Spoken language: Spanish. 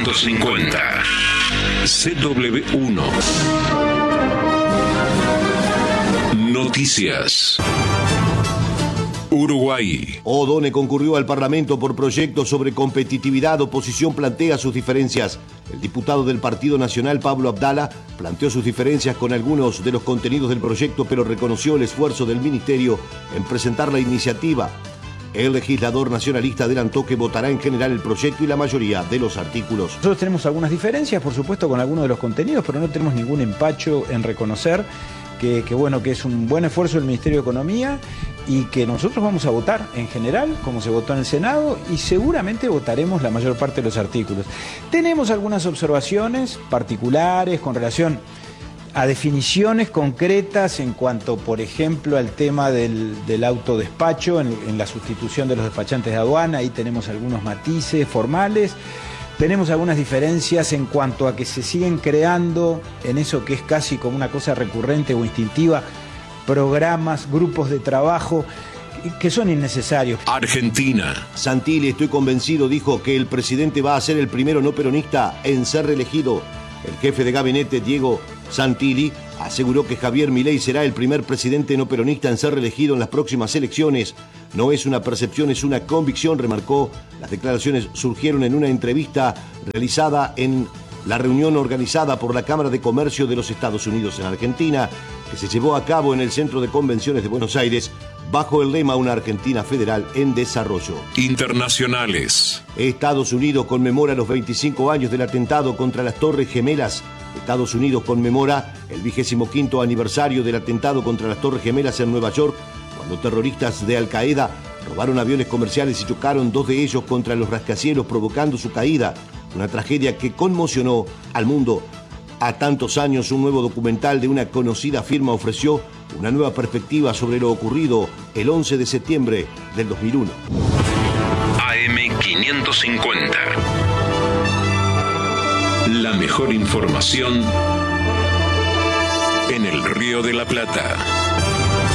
AM550. CW1. Noticias. Uruguay. O'Donnell concurrió al Parlamento por proyectos sobre competitividad. Oposición plantea sus diferencias. El diputado del Partido Nacional, Pablo Abdala, planteó sus diferencias con algunos de los contenidos del proyecto, pero reconoció el esfuerzo del Ministerio en presentar la iniciativa. El legislador nacionalista adelantó que votará en general el proyecto y la mayoría de los artículos. Nosotros tenemos algunas diferencias, por supuesto, con algunos de los contenidos, pero no tenemos ningún empacho en reconocer que es un buen esfuerzo del Ministerio de Economía y que nosotros vamos a votar en general, como se votó en el Senado, y seguramente votaremos la mayor parte de los artículos. Tenemos algunas observaciones particulares con relación a definiciones concretas en cuanto, por ejemplo, al tema del autodespacho, en la sustitución de los despachantes de aduana. Ahí tenemos algunos matices formales. Tenemos algunas diferencias en cuanto a que se siguen creando, en eso que es casi como una cosa recurrente o instintiva, programas, grupos de trabajo que son innecesarios. Argentina. Santilli, estoy convencido, dijo que el presidente va a ser el primero no peronista en ser reelegido. El jefe de gabinete, Diego Santilli, aseguró que Javier Milei será el primer presidente no peronista en ser reelegido en las próximas elecciones. No es una percepción, es una convicción, remarcó. Las declaraciones surgieron en una entrevista realizada en la reunión organizada por la Cámara de Comercio de los Estados Unidos en Argentina, que se llevó a cabo en el Centro de Convenciones de Buenos Aires, bajo el lema Una Argentina Federal en Desarrollo. Internacionales. Estados Unidos conmemora los 25 años del atentado contra las Torres Gemelas. Estados Unidos conmemora el 25º aniversario del atentado contra las Torres Gemelas en Nueva York, cuando terroristas de Al Qaeda robaron aviones comerciales y chocaron 2 de ellos contra los rascacielos, provocando su caída. Una tragedia que conmocionó al mundo. A tantos años, un nuevo documental de una conocida firma ofreció una nueva perspectiva sobre lo ocurrido el 11 de septiembre del 2001. AM550. La mejor información en el Río de la Plata.